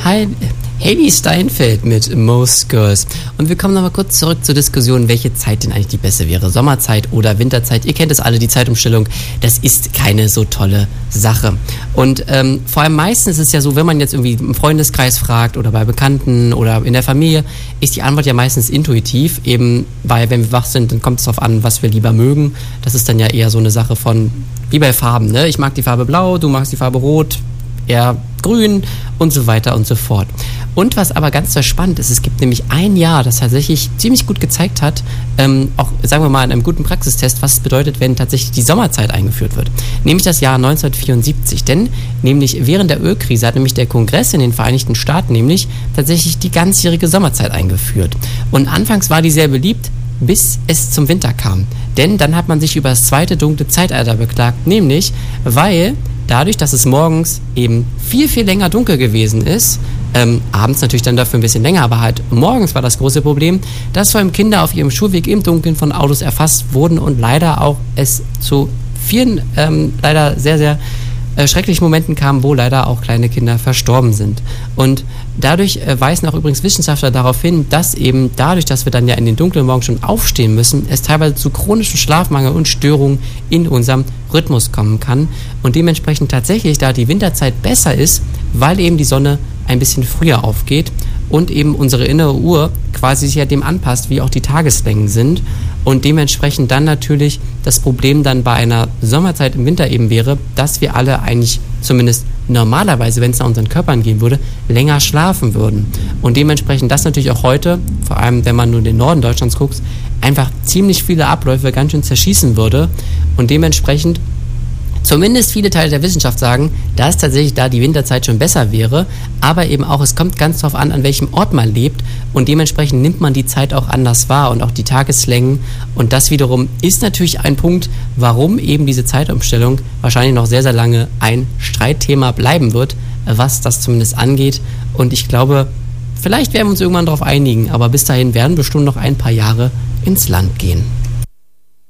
Hailee Steinfeld mit Most Girls. Und wir kommen nochmal kurz zurück zur Diskussion, welche Zeit denn eigentlich die beste wäre. Sommerzeit oder Winterzeit. Ihr kennt es alle, die Zeitumstellung. Das ist keine so tolle Sache. Und vor allem meistens ist es ja so, wenn man jetzt irgendwie im Freundeskreis fragt oder bei Bekannten oder in der Familie, ist die Antwort ja meistens intuitiv. Eben, weil wenn wir wach sind, dann kommt es darauf an, was wir lieber mögen. Das ist dann ja eher so eine Sache von, wie bei Farben, ne? Ich mag die Farbe blau, du magst die Farbe rot, eher grün und so weiter und so fort. Und was aber ganz spannend ist, es gibt nämlich ein Jahr, das tatsächlich ziemlich gut gezeigt hat, auch sagen wir mal in einem guten Praxistest, was es bedeutet, wenn tatsächlich die Sommerzeit eingeführt wird. Nämlich das Jahr 1974. Denn nämlich während der Ölkrise hat nämlich der Kongress in den Vereinigten Staaten nämlich tatsächlich die ganzjährige Sommerzeit eingeführt. Und anfangs war die sehr beliebt, bis es zum Winter kam. Denn dann hat man sich über das zweite dunkle Zeitalter beklagt, nämlich weil dadurch, dass es morgens eben viel, viel länger dunkel gewesen ist, abends natürlich dann dafür ein bisschen länger, aber halt morgens war das große Problem, dass vor allem Kinder auf ihrem Schulweg im Dunkeln von Autos erfasst wurden und leider auch es zu vielen, leider sehr, sehr schrecklichen Momenten kam, wo leider auch kleine Kinder verstorben sind. Und dadurch weisen auch übrigens Wissenschaftler darauf hin, dass eben dadurch, dass wir dann ja in den dunklen Morgen schon aufstehen müssen, es teilweise zu chronischem Schlafmangel und Störungen in unserem Rhythmus kommen kann und dementsprechend tatsächlich da die Winterzeit besser ist, weil eben die Sonne ein bisschen früher aufgeht und eben unsere innere Uhr quasi sich ja dem anpasst, wie auch die Tageslängen sind und dementsprechend dann natürlich das Problem dann bei einer Sommerzeit im Winter eben wäre, dass wir alle eigentlich zumindest normalerweise, wenn es nach unseren Körpern gehen würde, länger schlafen würden. Und dementsprechend das natürlich auch heute, vor allem wenn man nur in den Norden Deutschlands guckt, einfach ziemlich viele Abläufe ganz schön zerschießen würde und dementsprechend zumindest viele Teile der Wissenschaft sagen, dass tatsächlich da die Winterzeit schon besser wäre, aber eben auch, es kommt ganz darauf an welchem Ort man lebt und dementsprechend nimmt man die Zeit auch anders wahr und auch die Tageslängen und das wiederum ist natürlich ein Punkt, warum eben diese Zeitumstellung wahrscheinlich noch sehr, sehr lange ein Streitthema bleiben wird, was das zumindest angeht und ich glaube, vielleicht werden wir uns irgendwann darauf einigen, aber bis dahin werden bestimmt noch ein paar Jahre ins Land gehen.